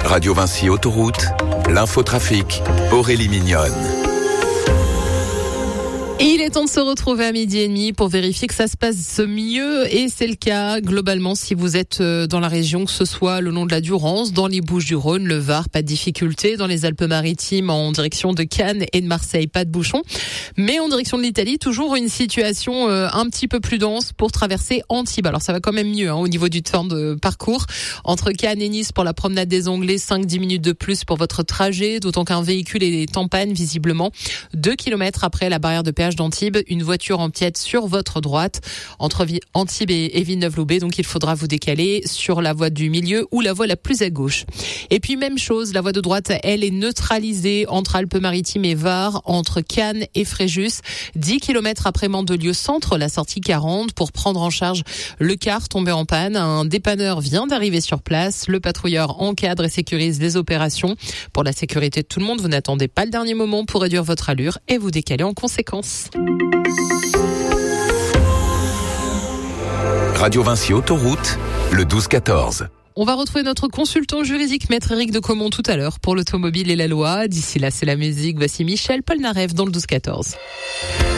Radio Vinci Autoroute, l'infotrafic, Aurélie Mignonne. Et il est temps de se retrouver à 12h30 pour vérifier que ça se passe mieux, et c'est le cas globalement si vous êtes dans la région, que ce soit le long de la Durance, dans les Bouches-du-Rhône, le Var, pas de difficulté, dans les Alpes-Maritimes en direction de Cannes et de Marseille, pas de bouchons, mais en direction de l'Italie, toujours une situation un petit peu plus dense pour traverser Antibes. Alors ça va quand même mieux au niveau du temps de parcours, entre Cannes et Nice pour la promenade des Anglais, 5-10 minutes de plus pour votre trajet, d'autant qu'un véhicule est en panne visiblement, 2 km après la barrière de péage d'Antibes, une voiture empiète sur votre droite entre Antibes et Villeneuve-Loubet, donc il faudra vous décaler sur la voie du milieu ou la voie la plus à gauche. Et puis même chose, la voie de droite, elle est neutralisée entre Alpes-Maritimes et Var, entre Cannes et Fréjus, 10 km après Mandelieu Centre, la sortie 40, pour prendre en charge le car tombé en panne. Un dépanneur vient d'arriver sur place, le patrouilleur encadre et sécurise les opérations. Pour la sécurité de tout le monde, vous n'attendez pas le dernier moment pour réduire votre allure et vous décaler en conséquence. Radio Vinci Autoroute, le 12-14. On va retrouver notre consultant juridique, Maître Éric de Comont, tout à l'heure pour l'automobile et la loi. D'ici là, c'est la musique. Voici Michel Polnareff dans le 12-14.